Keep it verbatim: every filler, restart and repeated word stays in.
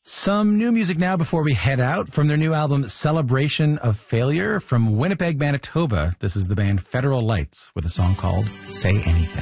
Some new music now before we head out from their new album Celebration of Failure from Winnipeg, Manitoba. This is the band Federal Lights with a song called Say Anything.